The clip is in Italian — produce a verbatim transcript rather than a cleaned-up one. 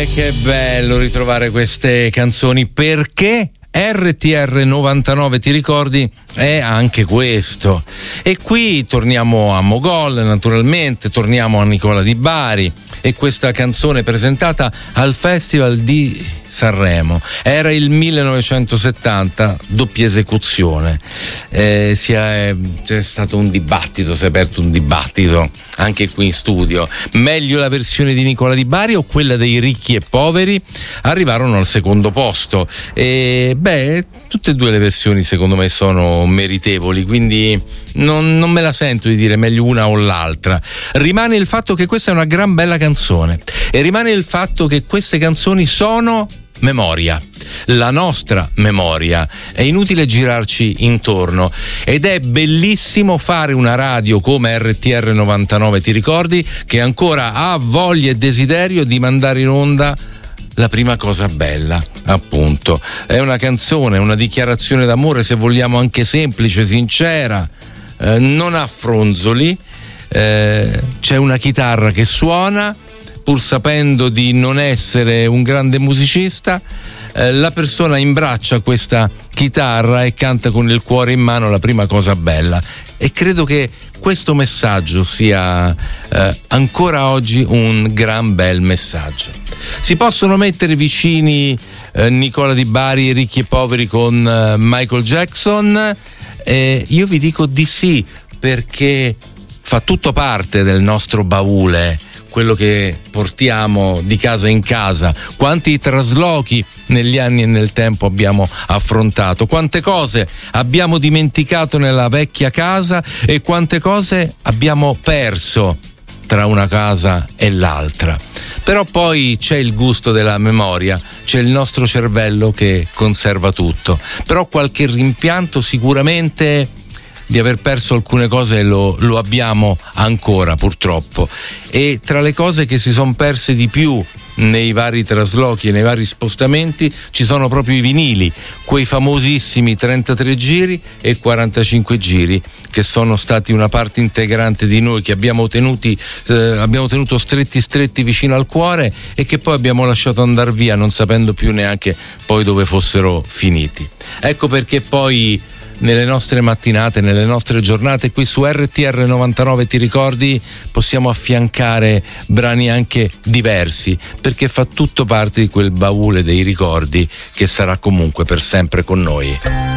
che bello ritrovare queste canzoni, perché R T R novantanove, ti ricordi, è anche questo. E qui torniamo a Mogol, naturalmente, torniamo a Nicola Di Bari e questa canzone presentata al Festival di Sanremo. Era il millenovecentosettanta, doppia esecuzione. Eh, si è, c'è stato un dibattito, si è aperto un dibattito anche qui in studio. Meglio la versione di Nicola Di Bari o quella dei Ricchi e Poveri? Arrivarono al secondo posto. E beh, tutte e due le versioni secondo me sono meritevoli, quindi non, non me la sento di dire meglio una o l'altra. Rimane il fatto che questa è una gran bella canzone e rimane il fatto che queste canzoni sono memoria, la nostra memoria. È inutile girarci intorno ed è bellissimo fare una radio come R T R novantanove, ti ricordi, che ancora ha voglia e desiderio di mandare in onda La prima cosa bella, appunto. È una canzone, una dichiarazione d'amore, se vogliamo anche semplice, sincera, eh, non ha fronzoli, eh, c'è una chitarra che suona pur sapendo di non essere un grande musicista. Eh, la persona imbraccia questa chitarra e canta con il cuore in mano La prima cosa bella, e credo che questo messaggio sia eh, ancora oggi un gran bel messaggio. Si possono mettere vicini eh, Nicola Di Bari e Ricchi e Poveri con eh, Michael Jackson? Eh, io vi dico di sì, perché fa tutto parte del nostro baule, quello che portiamo di casa in casa. Quanti traslochi negli anni e nel tempo abbiamo affrontato, quante cose abbiamo dimenticato nella vecchia casa e quante cose abbiamo perso tra una casa e l'altra. Però poi c'è il gusto della memoria, c'è il nostro cervello che conserva tutto, però qualche rimpianto sicuramente di aver perso alcune cose lo, lo abbiamo ancora, purtroppo. E tra le cose che si sono perse di più nei vari traslochi e nei vari spostamenti ci sono proprio i vinili, quei famosissimi trentatré giri e quarantacinque giri che sono stati una parte integrante di noi, che abbiamo tenuti eh, abbiamo tenuto stretti stretti vicino al cuore e che poi abbiamo lasciato andare via non sapendo più neanche poi dove fossero finiti. Ecco perché poi nelle nostre mattinate, nelle nostre giornate qui su R T R novantanove, ti ricordi, possiamo affiancare brani anche diversi, perché fa tutto parte di quel baule dei ricordi che sarà comunque per sempre con noi.